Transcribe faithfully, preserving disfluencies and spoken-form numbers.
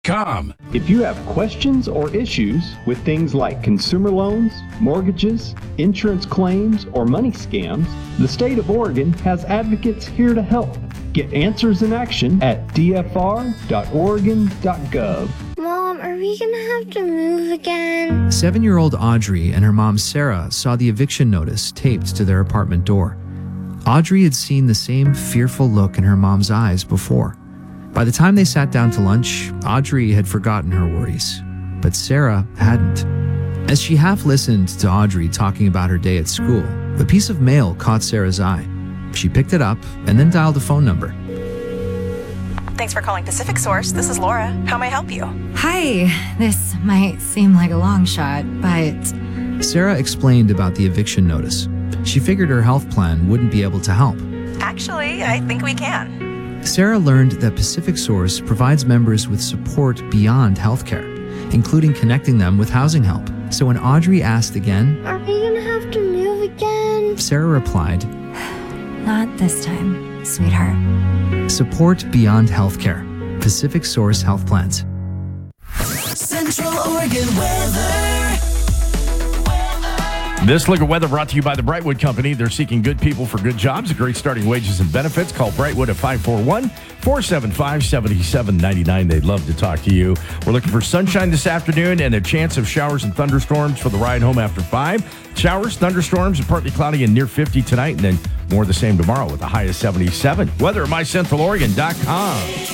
Com. If you have questions or issues with things like consumer loans, mortgages, insurance claims, or money scams, the state of Oregon has advocates here to help. Get answers in action at d f r dot oregon dot gov. Mom, are we gonna have to move again? Seven-year-old Audrey and her mom Sarah saw the eviction notice taped to their apartment door. Audrey had seen the same fearful look in her mom's eyes before. By the time they sat down to lunch, Audrey had forgotten her worries, but Sarah hadn't. As she half listened to Audrey talking about her day at school, a piece of mail caught Sarah's eye. She picked it up and then dialed a phone number. Thanks for calling Pacific Source. This is Laura. How may I help you? Hi. This might seem like a long shot, but... Sarah explained about the eviction notice. She figured her health plan wouldn't be able to help. Actually, I think we can. Sarah learned that Pacific Source provides members with support beyond healthcare, including connecting them with housing help. So when Audrey asked again, Are we gonna have to move again? Sarah replied, Not this time, sweetheart. Support beyond healthcare. Pacific Source Health Plans. Central Oregon weather. This look at weather brought to you by the Brightwood Company. They're seeking good people for good jobs, great starting wages and benefits. Call Brightwood at five four one, four seven five, seven seven nine nine. They'd love to talk to you. We're looking for sunshine this afternoon and a chance of showers and thunderstorms for the ride home after five. Showers, thunderstorms, and partly cloudy and near fifty tonight, and then more of the same tomorrow with a high of seventy-seven. Weather at my central oregon dot com.